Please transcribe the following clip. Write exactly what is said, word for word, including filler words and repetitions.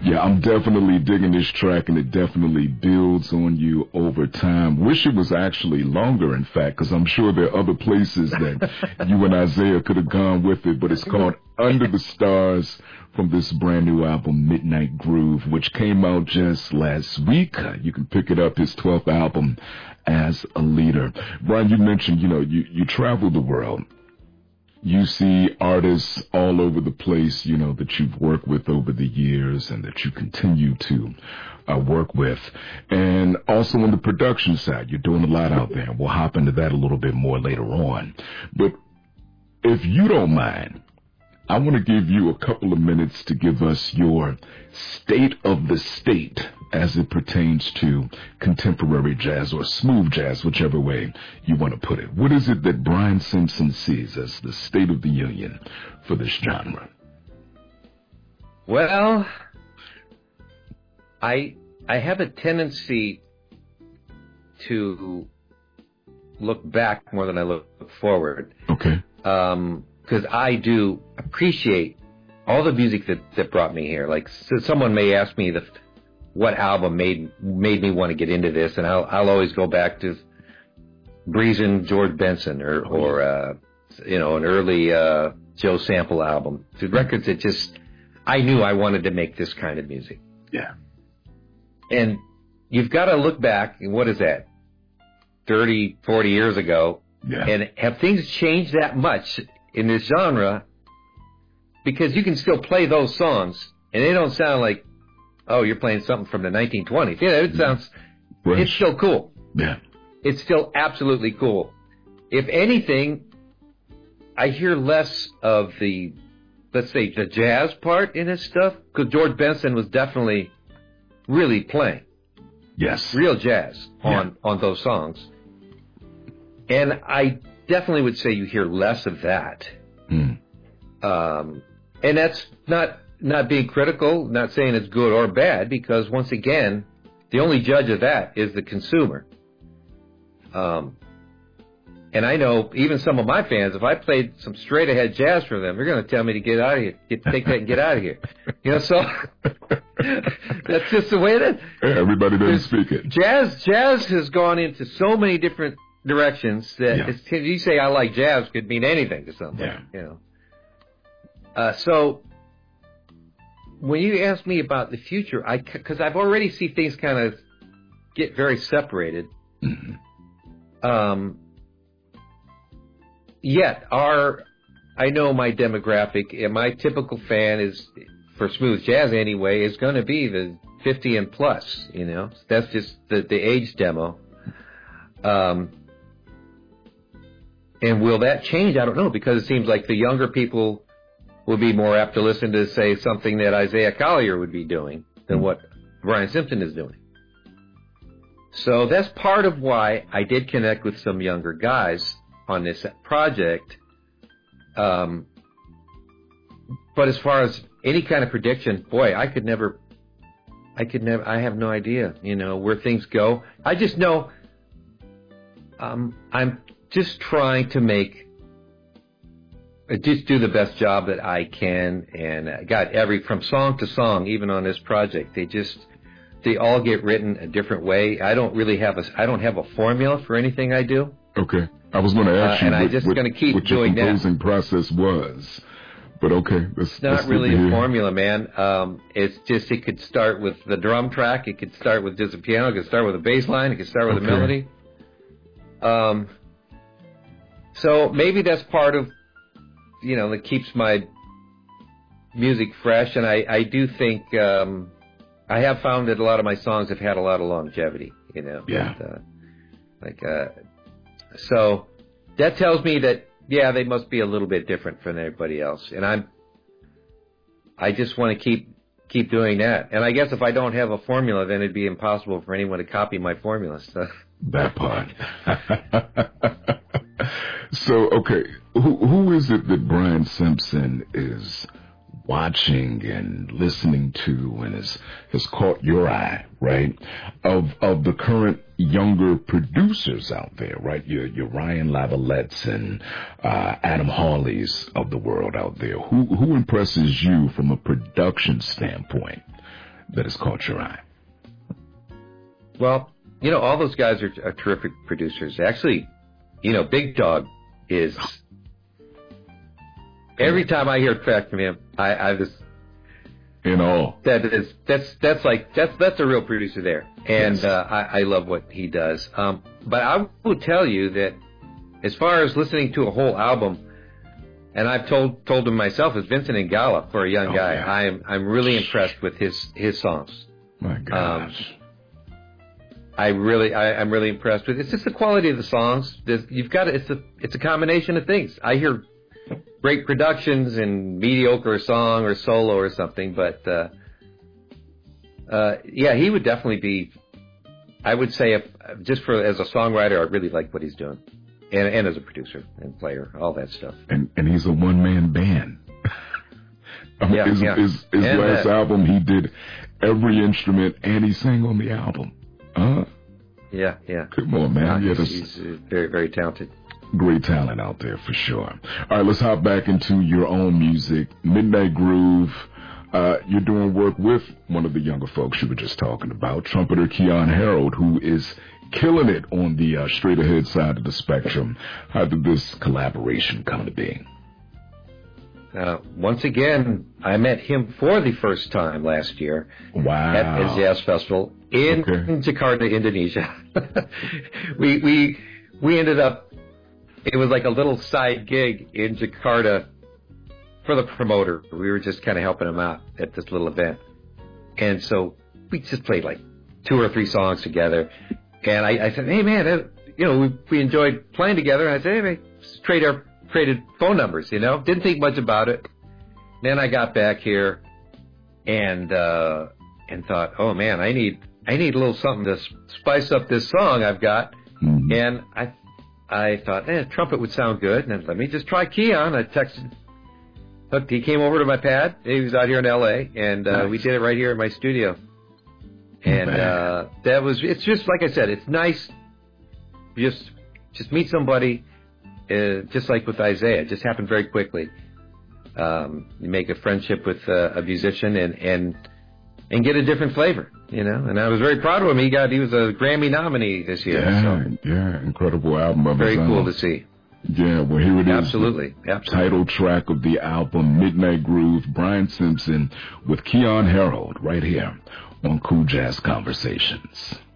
Yeah, I'm definitely digging this track, and it definitely builds on you over time. Wish it was actually longer, in fact, because I'm sure there are other places that you and Isaiah could have gone with it, but it's called Under the Stars from this brand new album, Midnight Groove, which came out just last week. You can pick it up, his twelfth album, As a Leader. Brian, you mentioned, you know, you, you travel the world. You see artists all over the place, you know, that you've worked with over the years and that you continue to uh, work with. And also on the production side, you're doing a lot out there. We'll hop into that a little bit more later on. But if you don't mind, I want to give you a couple of minutes to give us your state of the state as it pertains to contemporary jazz or smooth jazz, whichever way you want to put it. What is it that Brian Simpson sees as the state of the union for this genre? Well, I I have a tendency to look back more than I look forward. Okay. Um, because I do appreciate all the music that, that brought me here. Like, so someone may ask me the what album made made me want to get into this, and I'll I'll always go back to Breezin' George Benson or oh, or uh, you know, an early uh, Joe Sample album. The records that just I knew I wanted to make this kind of music. Yeah. And you've got to look back, and what is that? thirty, forty years ago. Yeah. And have things changed that much in this genre? Because you can still play those songs, and they don't sound like, oh, you're playing something from the nineteen twenties. Yeah, it sounds, Fresh. It's still cool. Yeah. It's still absolutely cool. If anything, I hear less of the, let's say, the jazz part in his stuff, because George Benson was definitely really playing. Yes. Real jazz on, yeah. on those songs. And I definitely would say you hear less of that. Mm. Um, and that's not not being critical, not saying it's good or bad, because once again, the only judge of that is the consumer. Um, and I know even some of my fans, if I played some straight ahead jazz for them, they're going to tell me to get out of here, get, take that and get out of here. You know, so that's just the way it is. Yeah, everybody doesn't speak it. Jazz, jazz has gone into so many different directions that yeah. it's, you say I like jazz could mean anything to somebody. Yeah. You know. Uh, so when you ask me about the future, I because I've already see things kind of get very separated. Mm-hmm. Um. Yet our, I know my demographic and my typical fan is for smooth jazz anyway is going to be the fifty and plus. You know, that's just the the age demo. Um. And will that change? I don't know, because it seems like the younger people will be more apt to listen to, say, something that Isaiah Collier would be doing than what Brian Simpson is doing. So that's part of why I did connect with some younger guys on this project. Um, but as far as any kind of prediction, boy, I could never, I could never, I have no idea, you know, where things go. I just know um, I'm just trying to make, just do the best job that I can, and I got every, from song to song, even on this project, they just, they all get written a different way. I don't really have a, I don't have a formula for anything I do. Okay. I was going to ask uh, you and what, I just what, gonna keep what your doing composing that. process was. But okay. That's, it's not that's really a formula, man. Um, it's just, it could start with the drum track. It could start with just a piano. It could start with a bass line. It could start with okay. a melody. Um, so maybe that's part of, you know, that keeps my music fresh. And I, I do think, um, I have found that a lot of my songs have had a lot of longevity, you know. Yeah. And, uh, like, uh, so that tells me that, yeah, they must be a little bit different from everybody else. And I'm, I just want to keep, keep doing that. And I guess if I don't have a formula, then it'd be impossible for anyone to copy my formula. So. That part. So, okay, who who is it that Brian Simpson is watching and listening to and has, has caught your eye, right, of of the current younger producers out there, right, your, your Ryan Lavalettes and uh, Adam Hawleys of the world out there? Who, who impresses you from a production standpoint that has caught your eye? Well, you know, all those guys are, are terrific producers. Actually, you know, Big Dog is, every time I hear a track from him, I, I just, in all. That is, that's, that's like, that's, that's a real producer there. And, Yes. uh, I, I love what he does. Um, but I will tell you that as far as listening to a whole album, and I've told, told him myself, as Vincent Ingala, for a young Oh, guy, yeah. I'm, I'm really impressed with his, his songs. My gosh. I really, I, I'm really impressed with it. It's just the quality of the songs. There's, you've got, it's a, it's a combination of things. I hear great productions and mediocre song or solo or something, but, uh, uh, yeah, he would definitely be, I would say, if, just for, as a songwriter, I really like what he's doing. And, and as a producer and player, all that stuff. And, and he's a one-man band. I mean, Yeah, his, yeah. his, his And last that. album, he did every instrument and he sang on the album. Huh? Yeah, yeah. Come on, man. Yeah, Yeah, he's, that's he's uh, very, very talented. great talent out there for sure. All right, let's hop back into your own music. Midnight Groove. Uh, you're doing work with one of the younger folks you were just talking about, trumpeter Keon Harold, who is killing it on the uh, straight ahead side of the spectrum. How did this collaboration come to be? Uh, once again, I met him for the first time last year Wow. at his Jazz Festival in Okay. Jakarta, Indonesia. we we we ended up. It was like a little side gig in Jakarta for the promoter. We were just kind of helping him out at this little event, and so we just played like two or three songs together. And I, I said, "Hey man, uh, you know, we we enjoyed playing together." And I said, "Hey man, let's trade our traded phone numbers." You know, didn't think much about it. Then I got back here and uh, and thought, "Oh man, I need I need a little something to spice up this song I've got." Mhm. And I I thought, eh, trumpet would sound good. And let me just try Keon. I texted. Look, he came over to my pad. He was out here in L A, and uh, Nice. we did it right here in my studio. And Man. uh, that was, it's just like I said, it's nice. Just, just meet somebody, uh, just like with Isaiah. It just happened very quickly. Um, you make a friendship with uh, a musician and, and and get a different flavor, you know. And I was very proud of him. He got he was a Grammy nominee this year. Yeah, So yeah, incredible album of very his cool own. to see. Yeah, well, here it is. Absolutely, absolutely. Title track of the album, Midnight Groove, Brian Simpson with Keon Harold, right here on Cool Jazz Conversations.